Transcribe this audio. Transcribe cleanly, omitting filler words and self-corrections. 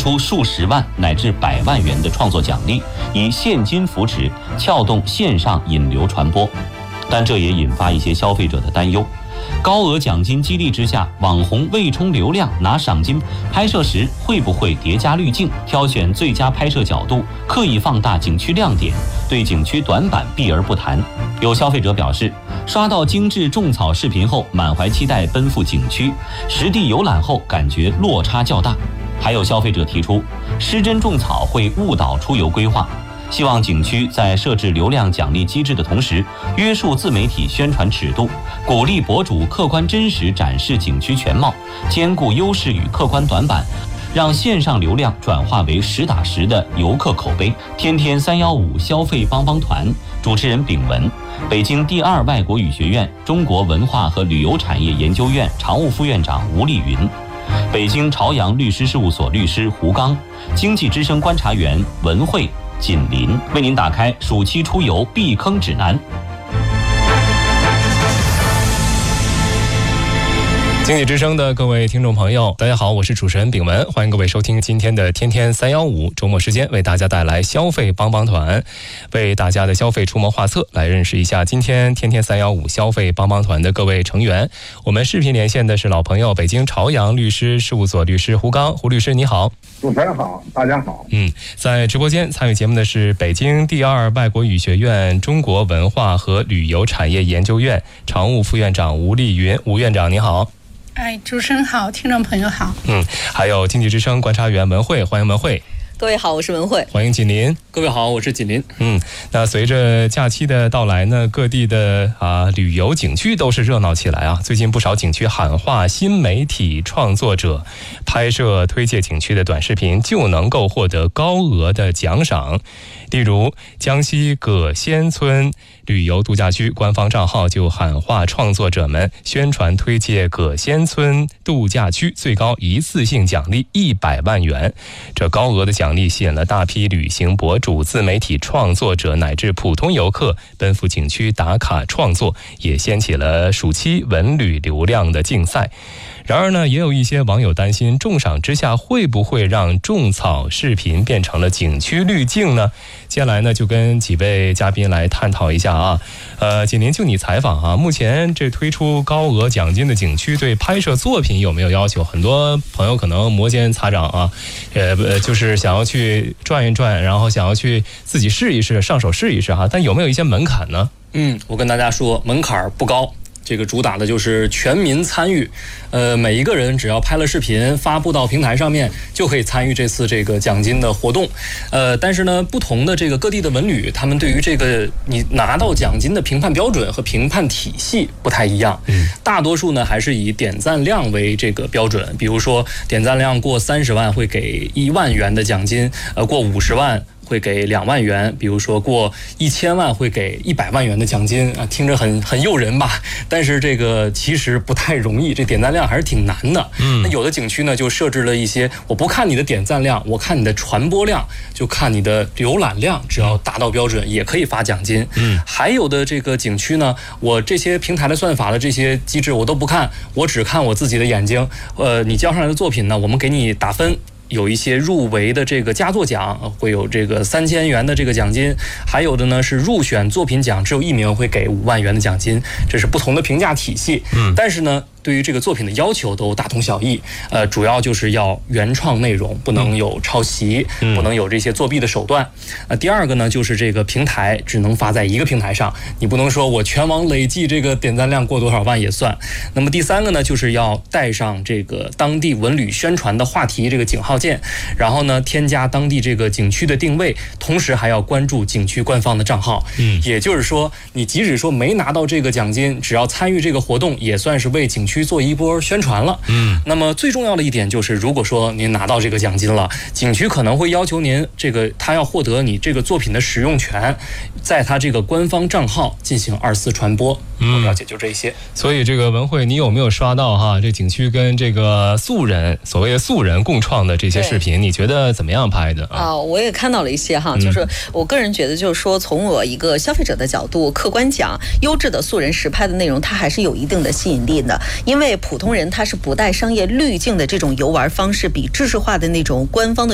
出数十万乃至100万元的创作奖励，以现金扶持，撬动线上引流传播。但这也引发一些消费者的担忧。高额奖金激励之下，网红为冲流量拿赏金，拍摄时会不会叠加滤镜，挑选最佳拍摄角度，刻意放大景区亮点，对景区短板避而不谈？有消费者表示，刷到精致种草视频后，满怀期待奔赴景区，实地游览后感觉落差较大。还有消费者提出，失真种草会误导出游规划。希望景区在设置流量奖励机制的同时，约束自媒体宣传尺度，鼓励博主客观真实展示景区全貌，兼顾优势与客观短板，让线上流量转化为实打实的游客口碑。天天315消费帮帮团主持人丙文，北京第2外国语学院中国文化和旅游产业研究院常务副院长吴丽云，北京朝阳律师事务所律师胡刚，经济之声观察员文慧、锦林，为您打开暑期出游避坑指南。 经济之声的各位听众朋友，大家好，我是主持人丙文，欢迎各位收听今天的天天315，周末时间为大家带来消费帮帮团，为大家的消费出谋划策，来认识一下今天天天315消费帮帮团的各位成员。我们视频连线的是老朋友北京朝阳律师事务所律师胡刚，胡律师你好。 主持人好，大家好。 在直播间参与节目的是北京第2外国语学院中国文化和旅游产业研究院常务副院长吴丽云，吴院长你好。 主持人好，听众朋友好。 还有经济之声观察员文慧，欢迎文慧。 各位好，我是文慧。 欢迎锦林。 各位好，我是锦林。 那随着假期的到来呢，各地的旅游景区都是热闹起来啊。最近不少景区喊话新媒体创作者，拍摄推介景区的短视频就能够获得高额的奖赏。例如江西葛仙村旅游度假区官方账号就喊话创作者们宣传推介葛仙村度假区，最高一次性奖励100万元。这高额的奖励吸引了大批旅行博主、自媒体创作者乃至普通游客奔赴景区打卡创作，也掀起了暑期文旅流量的竞赛。然而呢，也有一些网友担心，重赏之下会不会让种草视频变成了景区滤镜呢？接下来呢，就跟几位嘉宾来探讨一下啊。锦林，就你采访啊，目前这推出高额奖金的景区对拍摄作品有没有要求？很多朋友可能摩肩擦掌啊，就是想要去转一转，然后想要去自己试一试，上手试一试哈。但有没有一些门槛呢？ 我跟大家说，门槛不高。这个主打的就是全民参与，每一个人只要拍了视频发布到平台上面，就可以参与这次这个奖金的活动。但是呢，不同的这个各地的文旅，他们对于这个你拿到奖金的评判标准和评判体系不太一样。大多数呢还是以点赞量为这个标准，比如说点赞量过30万会给1万元的奖金，过50万会给2万元，比如说过1000万会给100万元的奖金啊，听着很诱人吧？但是这个其实不太容易，这点赞量还是挺难的。那有的景区呢就设置了一些，我不看你的点赞量，我看你的传播量，就看你的浏览量，只要达到标准也可以发奖金。还有的这个景区呢，我这些平台的算法的这些机制我都不看，我只看我自己的眼睛。你交上来的作品呢，我们给你打分。有一些入围的这个佳作奖会有这个3000元的这个奖金，还有的呢是入选作品奖只有1名会给5万元的奖金，这是不同的评价体系。但是呢，对于这个作品的要求都大同小异，主要就是要原创内容，不能有抄袭，不能有这些作弊的手段。第二个呢，就是这个平台只能发在一个平台上，你不能说我全网累计这个点赞量过多少万也算。那么第三个呢，就是要带上这个当地文旅宣传的话题这个井号键，然后呢添加当地这个景区的定位，同时还要关注景区官方的账号。也就是说，你即使说没拿到这个奖金，只要参与这个活动，也算是为景区做一波宣传了。那么最重要的一点就是，如果说您拿到这个奖金了，景区可能会要求您他要获得你这个作品的使用权，在他这个官方账号进行2次传播。我了解就这些。 所以这个文慧，你有没有刷到哈？这景区跟这个所谓的素人共创的这些视频，你觉得怎么样拍的啊？ 我也看到了一些哈，就是我个人觉得，就是说从我一个消费者的角度，客观讲，优质的素人实拍的内容，它还是有一定的吸引力的。因为普通人他是不带商业滤镜的这种游玩方式，比知识化的那种官方的